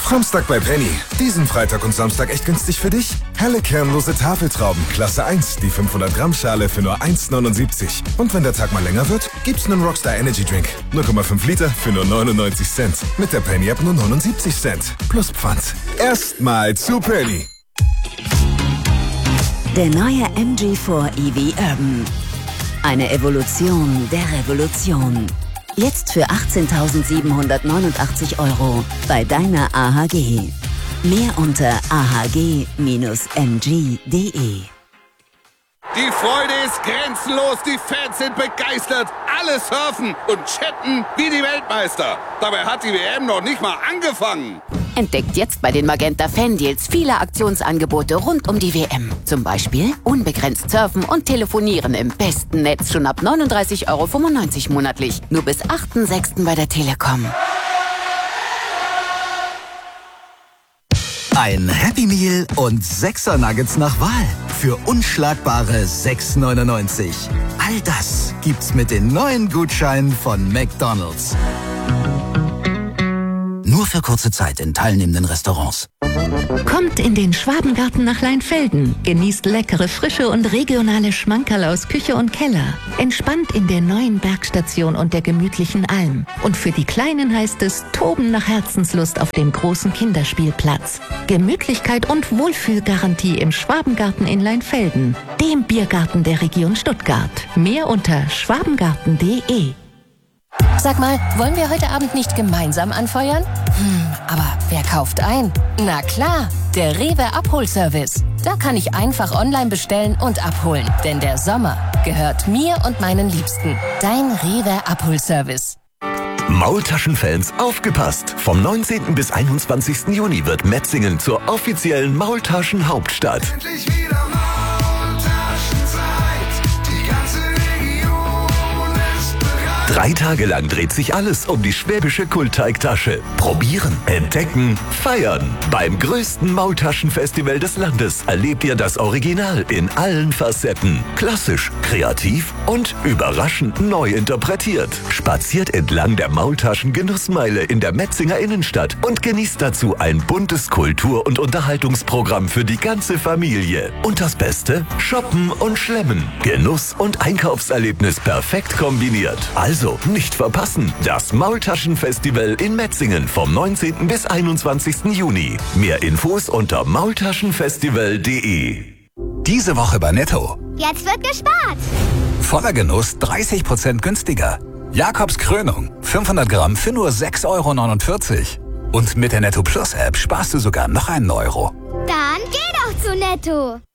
Samstag bei Penny. Diesen Freitag und Samstag echt günstig für dich? Helle kernlose Tafeltrauben, Klasse 1, die 500 Gramm Schale für nur 1,79. Und wenn der Tag mal länger wird, gibt's einen Rockstar Energy Drink. 0,5 Liter für nur 99 Cent. Mit der Penny App nur 79 Cent. Plus Pfand. Erstmal zu Penny. Der neue MG4 EV Urban. Eine Evolution der Revolution. Jetzt für 18.789 € bei deiner AHG. Mehr unter ahg-mg.de. Die Freude ist grenzenlos, die Fans sind begeistert, alle surfen und chatten wie die Weltmeister. Dabei hat die WM noch nicht mal angefangen. Entdeckt jetzt bei den Magenta Fan-Deals viele Aktionsangebote rund um die WM. Zum Beispiel unbegrenzt surfen und telefonieren im besten Netz schon ab 39,95 € monatlich. Nur bis 8.6. bei der Telekom. Ein Happy Meal und 6er Nuggets nach Wahl für unschlagbare 6,99. All das gibt's mit den neuen Gutscheinen von McDonald's. Nur für kurze Zeit in teilnehmenden Restaurants. Kommt in den Schwabengarten nach Leinfelden. Genießt leckere, frische und regionale Schmankerl aus Küche und Keller. Entspannt in der neuen Bergstation und der gemütlichen Alm. Und für die Kleinen heißt es Toben nach Herzenslust auf dem großen Kinderspielplatz. Gemütlichkeit und Wohlfühlgarantie im Schwabengarten in Leinfelden, dem Biergarten der Region Stuttgart. Mehr unter schwabengarten.de. Sag mal, wollen wir heute Abend nicht gemeinsam anfeuern? Aber wer kauft ein? Na klar, der Rewe Abholservice. Da kann ich einfach online bestellen und abholen. Denn der Sommer gehört mir und meinen Liebsten. Dein Rewe Abholservice. Maultaschenfans, aufgepasst! Vom 19. bis 21. Juni wird Metzingen zur offiziellen Maultaschen-Hauptstadt. 3 Tage lang dreht sich alles um die schwäbische Kultteigtasche. Probieren, entdecken, feiern. Beim größten Maultaschenfestival des Landes erlebt ihr das Original in allen Facetten. Klassisch, kreativ und überraschend neu interpretiert. Spaziert entlang der Maultaschen-Genussmeile in der Metzinger Innenstadt und genießt dazu ein buntes Kultur- und Unterhaltungsprogramm für die ganze Familie. Und das Beste? Shoppen und Schlemmen. Genuss und Einkaufserlebnis perfekt kombiniert. Also nicht verpassen. Das Maultaschenfestival in Metzingen vom 19. bis 21. Juni. Mehr Infos unter maultaschenfestival.de. Diese Woche bei Netto. Jetzt wird gespart. Voller Genuss 30% günstiger. Jakobs Krönung 500 Gramm für nur 6,49 €. Und mit der Netto Plus App sparst du sogar noch einen Euro. Dann geh doch zu Netto.